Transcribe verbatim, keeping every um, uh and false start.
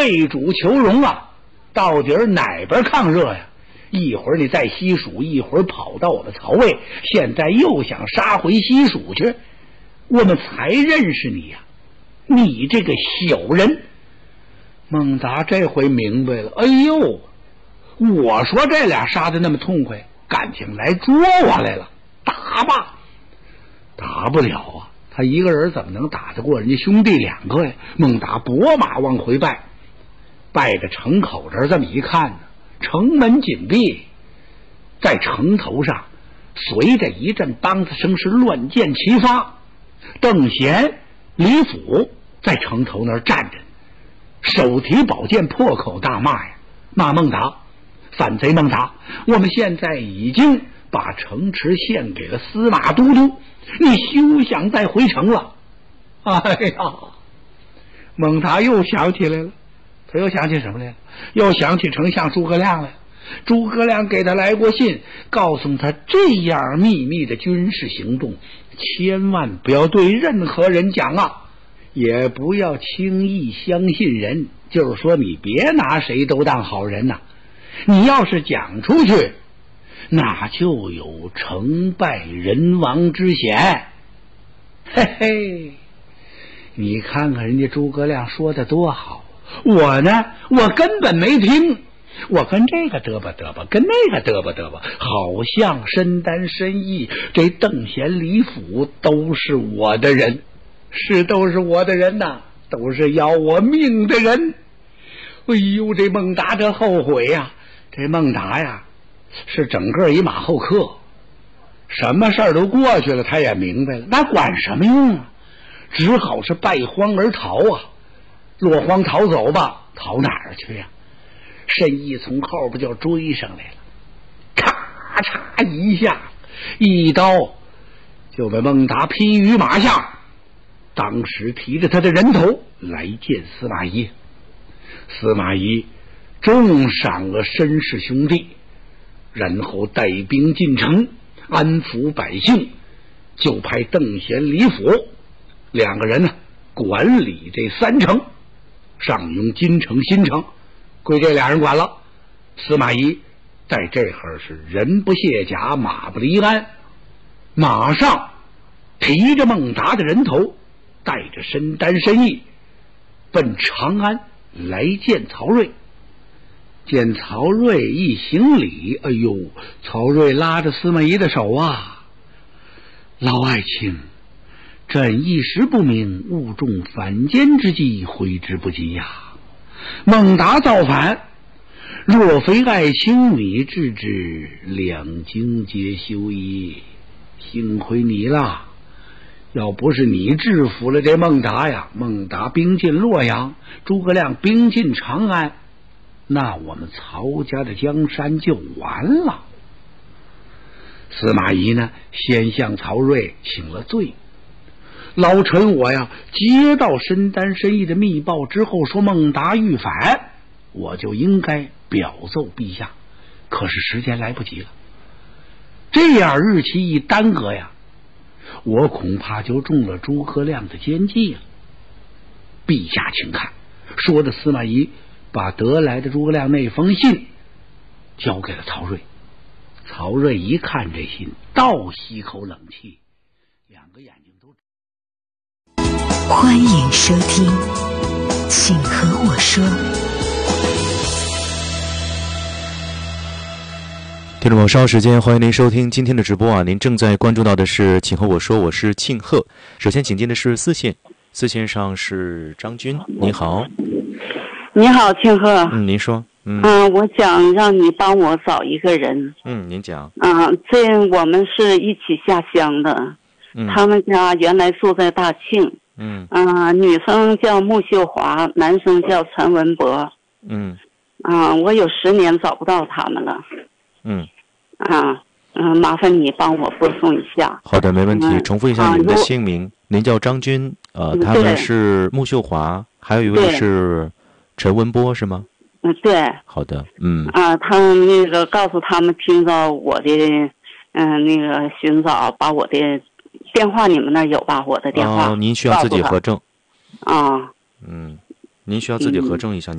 背主求荣啊，到底儿哪边抗热呀？一会儿你在西蜀，一会儿跑到我们曹魏，现在又想杀回西蜀去，我们才认识你呀、啊！你这个小人！孟达这回明白了，哎呦，我说这俩杀的那么痛快，感情来捉我来了，打吧！打不了啊，他一个人怎么能打得过人家兄弟两个呀？孟达拨马往回拜，拜到城口这儿，这么一看呢，城门紧闭，在城头上随着一阵梆子声是乱箭齐发，邓贤、李府在城头那儿站着，手提宝剑破口大骂呀，骂孟达，反贼孟达，我们现在已经把城池献给了司马都督，你休想再回城了。哎呀，孟达又想起来了，他又想起什么来了？又想起丞相诸葛亮来。诸葛亮给他来过信，告诉他这样秘密的军事行动千万不要对任何人讲啊，也不要轻易相信人，就是说你别拿谁都当好人呐、啊。你要是讲出去，那就有成败人亡之险。嘿嘿，你看看人家诸葛亮说的多好，我呢，我根本没听，我跟这个嘚吧嘚吧，跟那个嘚吧嘚吧，好像深担深意，这邓贤、李府都是我的人，是都是我的人呐，都是要我命的人。哎呦，这孟达这后悔呀、啊，这孟达呀是整个一马后客，什么事儿都过去了，他也明白了，那管什么用啊？只好是败荒而逃啊，落荒逃走吧，逃哪儿去呀、啊？申义从后边就追上来了，咔嚓一下，一刀就被孟达劈于马下。当时提着他的人头来见司马懿，司马懿重赏了申氏兄弟，然后带兵进城安抚百姓，就派邓贤、李府两个人呢管理这三城，上庸、金城、新城归这俩人管了。司马懿在这会儿是人不卸甲，马不离鞍，马上提着孟达的人头，带着申丹、申义奔长安来见曹睿。见曹睿一行礼，哎呦，曹睿拉着司马懿的手啊，老爱卿，朕一时不明，误中反间之计，挥之不及呀。孟达造反，若非爱卿你制止，两京皆休矣。幸亏你了，要不是你制服了这孟达呀，孟达兵进洛阳，诸葛亮兵进长安，那我们曹家的江山就完了。司马懿呢，先向曹睿请了罪。老臣我呀，接到申丹、申义的密报之后，说孟达遇反，我就应该表奏陛下，可是时间来不及了。这样日期一耽搁呀，我恐怕就中了诸葛亮的奸计了。陛下请看，说的司马懿把得来的诸葛亮那封信交给了曹睿。曹睿一看这信，倒吸口冷气，两个眼睛都。 欢迎收听，请和我说。 听众朋友，稍后时间欢迎您收听今天的直播啊！您正在关注到的是请和我说，我是庆贺。首先请进的是四线，四线上是张军，您好。 你好，庆贺。 嗯，您说。嗯、 呃，我想让你帮我找一个人。 嗯，您讲。 嗯、呃，这我们是一起下乡的。 嗯。 他们家原来住在大庆。 嗯。 嗯、呃，女生叫穆秀华，男生叫陈文博。 嗯。 啊、呃，我有十年找不到他们了。 嗯。 啊，嗯、呃，麻烦你帮我播送一下。 好的，没问题。 嗯、 重复一下您的姓名，啊、您叫张军，呃，他们是穆秀华，还有一位是陈文波，是吗？ 嗯，对。 好的，嗯。 啊，他们那个告诉他们听到我的，嗯、呃，那个寻找，把我的电话你们那有吧？我的电话。 哦，您需要自己核证。 啊。 嗯，您需要自己核证一下。嗯